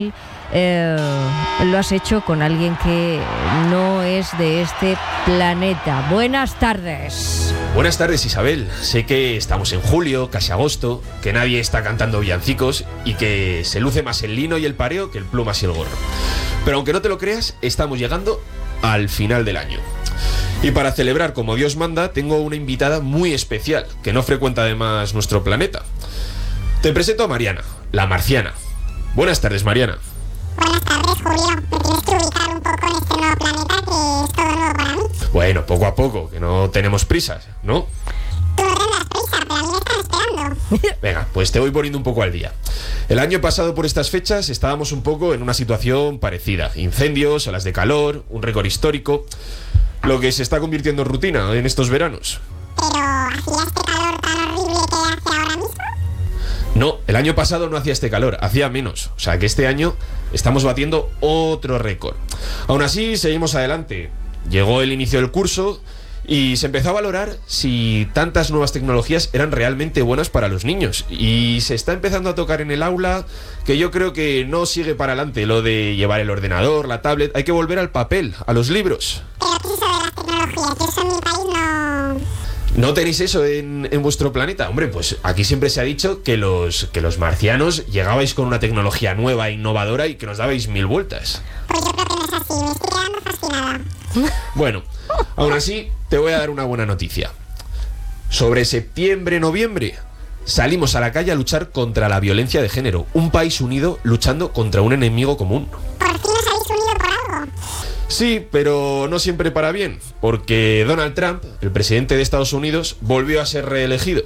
Lo has hecho con alguien que no es de este planeta. Buenas tardes. Buenas tardes, Isabel. Sé que estamos en julio, casi agosto, que nadie está cantando villancicos y que se luce más el lino y el pareo que el plumas y el gorro. Pero aunque no te lo creas, estamos llegando al final del año. Y para celebrar como Dios manda, tengo una invitada muy especial, que no frecuenta además nuestro planeta. Te presento a Mariana, la marciana. Buenas tardes, Mariana. Buenas tardes, Julio. Me tienes que ubicar un poco en este nuevo planeta que es todo nuevo para mí. Bueno, poco a poco, que no tenemos prisas, ¿no? Tú no tendrás prisa, pero a mí me están esperando. Venga, pues te voy poniendo un poco al día. El año pasado por estas fechas estábamos un poco en una situación parecida. Incendios, olas de calor, un récord histórico. Lo que se está convirtiendo en rutina en estos veranos. Pero, ¿hacía este calor tan horrible que hace ahora mismo? No, el año pasado no hacía este calor, hacía menos. O sea que este año estamos batiendo otro récord. Aún así, seguimos adelante. Llegó el inicio del curso y se empezó a valorar si tantas nuevas tecnologías eran realmente buenas para los niños. Y se está empezando a tocar en el aula que yo creo que no sigue para adelante lo de llevar el ordenador, la tablet. Hay que volver al papel, a los libros. Pero ¿qué es eso de las tecnologías? Que eso en mi país no... ¿No tenéis eso en vuestro planeta? Hombre, pues aquí siempre se ha dicho que los marcianos llegabais con una tecnología nueva e innovadora y que nos dabais mil vueltas. Pues yo creo que no es así, me estoy quedando fascinada. Bueno, aún así te voy a dar una buena noticia. Sobre septiembre-noviembre salimos a la calle a luchar contra la violencia de género. Un país unido luchando contra un enemigo común. ¿Por fin os habéis unido por algo? Sí, pero no siempre para bien, porque Donald Trump, el presidente de Estados Unidos, volvió a ser reelegido.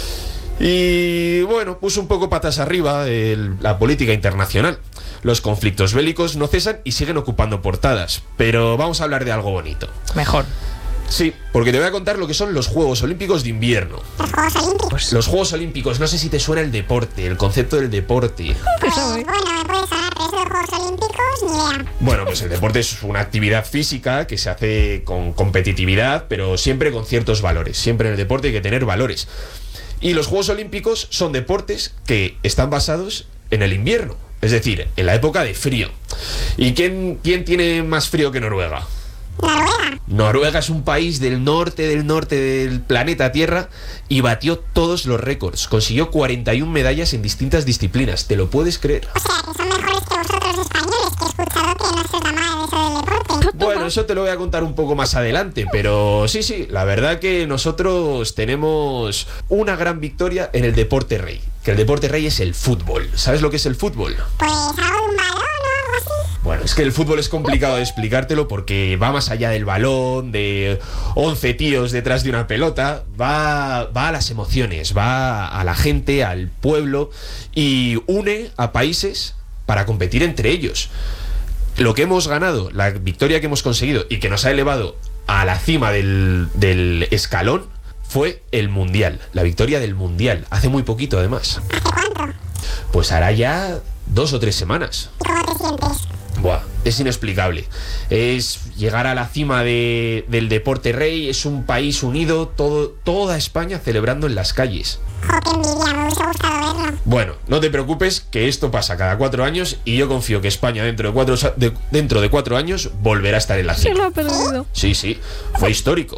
Y bueno, puso un poco patas arriba la política internacional. Los conflictos bélicos no cesan y siguen ocupando portadas, pero vamos a hablar de algo bonito. Mejor. Sí, porque te voy a contar lo que son los Juegos Olímpicos de invierno. ¿Los Juegos Olímpicos? Los Juegos Olímpicos, no sé si te suena el deporte, el concepto del deporte. Pues bueno, me puede sonar, pero eso de Juegos Olímpicos, ni idea. Bueno, pues el deporte es una actividad física que se hace con competitividad, pero siempre con ciertos valores. Siempre en el deporte hay que tener valores. Y los Juegos Olímpicos son deportes que están basados en el invierno, es decir, en la época de frío. ¿Y quién tiene más frío que Noruega? ¿Noruega? Noruega es un país del norte del planeta Tierra y batió todos los récords. Consiguió 41 medallas en distintas disciplinas. ¿Te lo puedes creer? O sea, que son mejores que vosotros españoles, que he escuchado que no se os da nada de eso del deporte. Bueno, eso te lo voy a contar un poco más adelante, pero sí, la verdad que nosotros tenemos una gran victoria en el deporte rey. Que el deporte rey es el fútbol. ¿Sabes lo que es el fútbol? Pues algo de un balón o algo así. Bueno, es que el fútbol es complicado de explicártelo porque va más allá del balón, de 11 tíos detrás de una pelota, va a las emociones, va a la gente, al pueblo y une a países para competir entre ellos. Lo que hemos ganado, la victoria que hemos conseguido y que nos ha elevado a la cima del escalón fue el Mundial, la victoria del Mundial, hace muy poquito además. ¿Hace cuánto? Pues hará ya 2 o 3 semanas. ¿Y cómo te sientes? Buah, es inexplicable. Es llegar a la cima del deporte rey, es un país unido, toda España celebrando en las calles. Jo, qué envidia, me hubiese gustado verlo. Bueno, no te preocupes, que esto pasa cada 4 años y yo confío que España dentro de 4 años volverá a estar en la Se cima. lo ha perdido. Sí, fue histórico.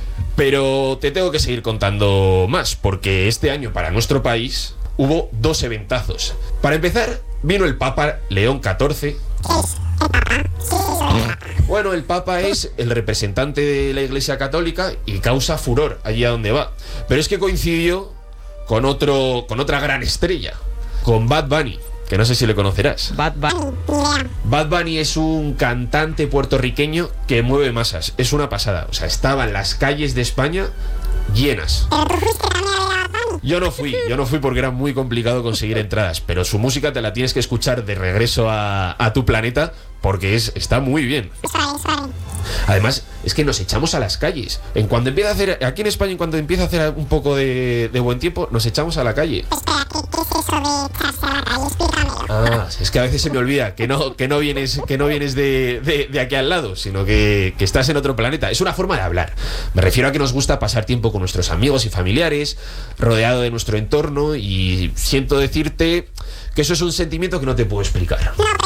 Pero te tengo que seguir contando más, porque este año para nuestro país hubo 2 eventazos. Para empezar, vino el Papa León XIV. ¿Qué es? ¿El papá? Sí, el papá. Bueno, el Papa es el representante de la Iglesia Católica y causa furor allí a donde va. Pero es que coincidió con otra gran estrella, con Bad Bunny, que no sé si le conocerás. Bad Bunny. Ni idea. Bad Bunny es un cantante puertorriqueño que mueve masas. Es una pasada. O sea, estaban las calles de España llenas. ¿Pero tú fuiste también a ver a Bad Bunny? Yo no fui porque era muy complicado conseguir entradas, pero su música te la tienes que escuchar de regreso a tu planeta porque está muy bien. Suave. Además, es que nos echamos a las calles. Aquí en España, en cuanto empieza a hacer un poco de buen tiempo, nos echamos a la calle. Espera, ¿qué es eso de echarse a la calle? Explícamelo. Ah, es que a veces se me olvida que no vienes de aquí al lado, sino que estás en otro planeta. Es una forma de hablar. Me refiero a que nos gusta pasar tiempo con nuestros amigos y familiares, rodeado de nuestro entorno, y siento decirte que eso es un sentimiento que no te puedo explicar. No, pero